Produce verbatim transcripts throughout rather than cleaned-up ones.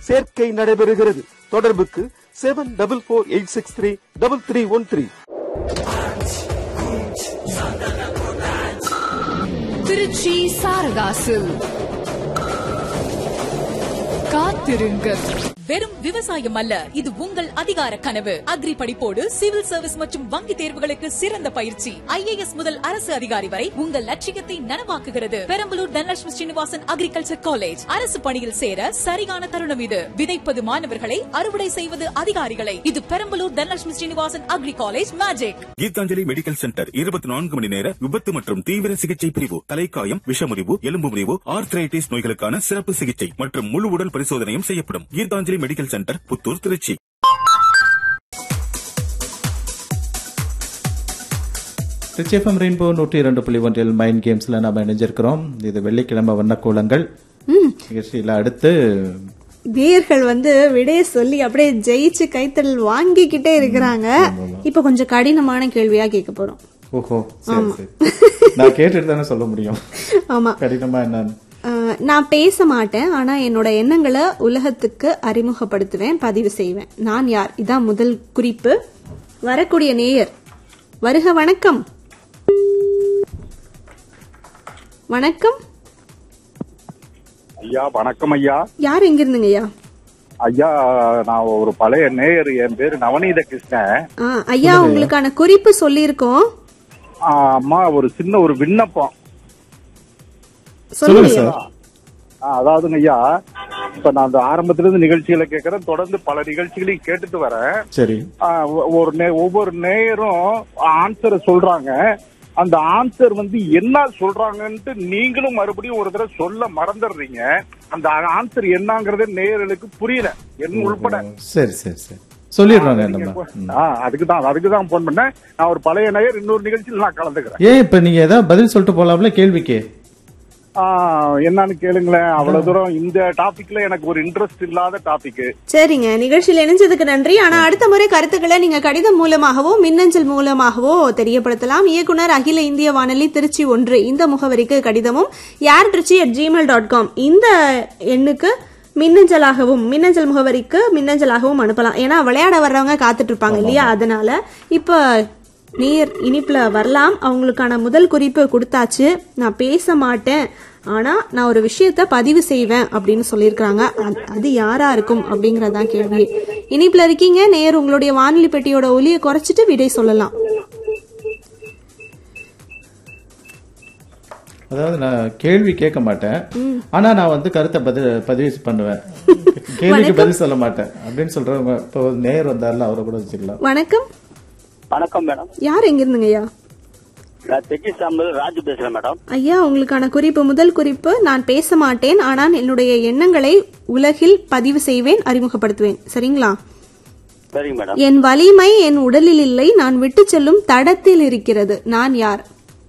சேர்க்கை நடைபெறுகிறது. தொடர்புக்கு seven double four eight six three double three one three. Trichy சாரதாசு காத்திருங்கள். வெறும் விவசாயம் அல்ல, இது உங்கள் அதிகார கனவு. அக்ரி படிப்போடு சிவில் சர்வீஸ் மற்றும் வங்கி தேர்வுகளுக்கு சிறந்த பயிற்சி. ஐ ஏ எஸ் முதல் அரசு அதிகாரி வரை உங்கள் லட்சியத்தை நனவாக்குகிறது. Perambalur Dhanalakshmi Srinivasan agriculture college. அரசு பணியில் சேர சரியான தருணம் இது. விதைப்பது மாணவர்களை, அறுவடை செய்வது அதிகாரிகளை. இது Perambalur Dhanalakshmi Srinivasan agri college magic. Gitanjali medical centre இருபத்தி நான்கு மணி நேர விபத்து மற்றும் தீவிர சிகிச்சை பிரிவு. தலைக்காயம், விஷமுறிவு, எலும்பு முறிவு, ஆர்த்ரைட்டிஸ் நோய்களுக்கான சிறப்பு சிகிச்சை மற்றும் முழு உடல் பரிசோதனையும் செய்யப்படும். Gitanjali medical centre, Puthur, Trichy. Trichy FM rainbow நூற்றி இரண்டு புள்ளி ஒன்றில் மைண்ட் கேம்ஸ்ல நாம இணைஞ்சிருக்கிறோம். இது வெள்ளிக்கிழமை வண்ணக்கோலங்கள் நிகழ்ச்சியில அடுத்து நேயர்கள் வந்து விடைய சொல்லி அப்படியே ஜெயிச்சு கைத்தல் வாங்கிக்கிட்டே இருக்கிறாங்க. இப்ப கொஞ்சம் கடினமான கேள்வியா கேட்க போறோம். ஓஹோ, சரி சரி. நான் கேட்டுட்டு தானே சொல்ல முடியும். ஆமா, கடினமா என்னன்னு. நான் பேச மாட்டேன், ஆனா என்னோட எண்ணங்களை உலகத்துக்கு அறிமுகப்படுத்துவேன், பதிவு செய்வேன். நான் யார்? இதான் முதல் குறிப்பு. வரக்கூடிய நேயர் வருக. வணக்கம். வணக்கம் ஐயா. வணக்கம் ஐயா. யார் எங்க இருந்துங்க ஐயா? ஐயா, நான் ஒரு பழைய நேயர். என் பேரு நவநீத கிருஷ்ணன். ஐயா, உங்களுக்கான குறிப்பு சொல்லியிருக்கோம். அம்மா, ஒரு சின்ன ஒரு விண்ணப்பம். சொல்லுங்க சார். அதாவதுங்க ஐயா, இப்ப நான் அந்த ஆரம்பத்துல இருந்து நிகழ்ச்சிகளை கேட்கறேன், தொடர்ந்து பல நிகழ்ச்சிகளையும் கேட்டுட்டு வரேன். சரி. ஒரு ஒவ்வொரு நேயரும் ஆன்சரை சொல்றாங்க. அந்த ஆன்சர் வந்து என்ன சொல்றாங்கன்ட்டு நீங்களும் மறுபடியும் ஒரு தடவை சொல்ல மறந்துடுறீங்க. அந்த ஆன்சர் என்னங்கறத நேயர்களுக்கு புரியல, என் உள்பட. சரி சரி சரி, சொல்லிடுறாங்க. அதுக்குதான் அதுக்குதான் போன் பண்ணேன். நான் ஒரு பழைய நேயர், இன்னொரு நிகழ்ச்சியில் நான் கலந்துக்கிறேன். ஏன் இப்ப நீங்க ஏதாவது பதில் சொல்லிட்டு போலாம்ல கேள்விக்கு? என்னன்னு கேளுங்களேன். அவ்வளவு தூரம் இந்த டாபிக்ல எனக்கு ஒரு இன்ட்ரெஸ்ட் இல்லாத டாபிக். சரிங்க, நிகழ்ச்சியில் இணைஞ்சதுக்கு நன்றி. ஆனா அடுத்த முறை கருத்துக்களை நீங்க கடிதம் மூலமாகவோ மின்னஞ்சல் மூலமாகவோ தெரியப்படுத்தலாம். இயக்குனர் அகில இந்திய வானொலி திருச்சி ஒன்று இந்த முகவரிக்கு கடிதமும், யார் Trichy at Gmail dot com இந்த எண்ணுக்கு மின்னஞ்சலாகவும், மின்னஞ்சல் முகவரிக்கு மின்னஞ்சலாகவும் அனுப்பலாம். ஏன்னா விளையாட வர்றவங்க காத்துட்டு இருப்பாங்க இல்லையா, அதனால. இப்ப நீர் இனிப்புல வரலாம். அவங்களுக்கான முதல் குறிப்பு கொடுத்தாச்சு. நான் பேச மாட்டேன், ஆனா நான் ஒரு விஷயத்த பதிவு செய்வேன் அப்படின்னு சொல்லியிருக்காங்க. அது யாரா இருக்கும் அப்படிங்கறதான் கேள்வி. இனிப்புல இருக்கீங்க நேர், உங்களுடைய வானொலி பெட்டியோட ஒலியை குறைச்சிட்டு விடை சொல்லலாம். அதாவது நான் கேள்வி கேட்க மாட்டேன், ஆனா நான் வந்து கருத்தை பதிவு பண்ணுவேன். கேள்விக்கு பதில் சொல்ல மாட்டேன் அப்படின்னு சொல்றவங்க இப்போ நேர் வந்தாருல, அவரை கூட வச்சுக்கலாம். வணக்கம். வணக்கம் மேடம். யார் எங்க இருந்துங்க ஐயா? ராஜு பேசுறேன் மேடம். ஐயா, உங்களுக்கான குறிப்பு, முதல் குறிப்பு, நான் பேச மாட்டேன், ஆனால் என்னுடைய எண்ணங்களை உலகில் பதிவு செய்வேன், அறிமுகப்படுத்துவேன். சரிங்களா? சரிங்க மேடம். என் வலிமை என் உடலில் இல்லை, நான் விட்டு செல்லும் தடத்தில் இருக்கிறது. நான் யார்?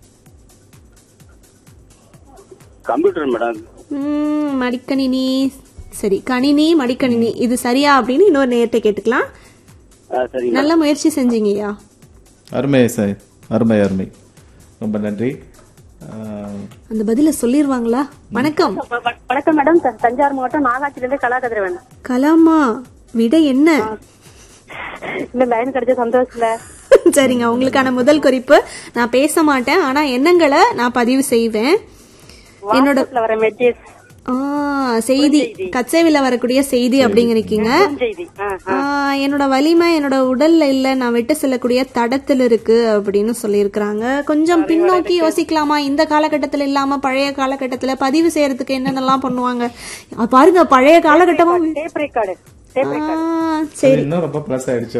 Computer madam. மடிக்கணினி. சரி, கணினி, மடிக்கணினி, இது சரியா அப்படின்னு இன்னொரு நேரத்தை கேட்டுக்கலாம். நல்ல முயற்சி செஞ்சீங்கய்யா. அருமை சார், அருமை அருமை, ரொம்ப நன்றி. அந்த பதில சொல்லிருவாங்களா? வணக்கம். வணக்கம் மேடம். தஞ்சாவூர் மாவட்டம் நாகாச்சிலிருந்து கலா கதிரவன். கலாமா, விட என்ன? இந்த லைன் கிடைச்ச சந்தோஷத்துல. சரிங்க, உங்களுக்கான முதல் குறிப்பு, நான் பேச மாட்டேன், ஆனா எண்ணங்களை நான் பதிவு செய்வேன். என்னோட வர மெசேஜ், செய்தி, கச்சேவில வரக்கூடிய செய்தி அப்படிங்கிறீங்க. என்னோட வலிமை என்னோட உடல்ல இல்ல, நான் விட்டு செல்லக்கூடிய தடத்தில் இருக்கு அப்படின்னு சொல்லியிருக்கிறாங்க. கொஞ்சம் பின்னோக்கி யோசிக்கலாமா? இந்த காலகட்டத்துல இல்லாம பழைய காலகட்டத்துல பதிவு செய்யறதுக்கு என்னென்னலாம் பண்ணுவாங்க பாருங்க. பழைய காலகட்டமும் சரி, ரொம்ப பிளஸ் ஆயிடுச்சோ.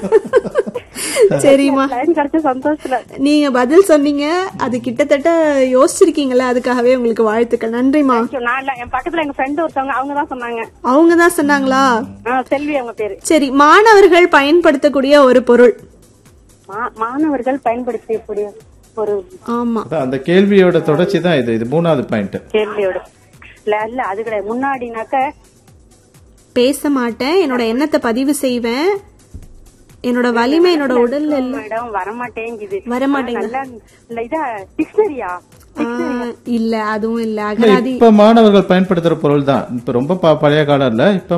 சரிமா, நீங்க பதில் சொன்னீங்க, அது கிட்டத்தட்ட யோசிச்சிருக்கீங்களா, அதுக்காகவே உங்களுக்கு வாழ்த்துக்கள். நன்றிமா. என் பக்கத்துல எங்க ஃப்ரெண்ட் ஒருத்தவங்க, அவங்க தான் சொன்னாங்க. அவங்க தான் சொன்னாங்களா? செல்வி அவங்க பேரு. சரி, மாணவர்கள் பயன்படுத்தக்கூடிய ஒரு பொருள். மாணவர்கள் பயன்படுத்தக்கூடிய பொருள். ஆமா, அந்த கேள்வியோட தொடர்ச்சி தான் இது. இது மூணாவது பாயிண்ட். கேள்வியோட இல்ல, அது கிடையாது. முன்னாடினாக்க பேச மாட்டேன், என்னோட எண்ணத்தை பதிவு செய்வேன், என்னோட வலிமை என்னோட உடல்ல வரமாட்டேங்குது. வரமாட்டேங்குது இல்ல, அதுவும் இல்ல. இப்ப மாணவர்கள் பயன்படுத்துற பொருள் தான். இப்ப ரொம்ப பழைய காலம் இல்ல, இப்ப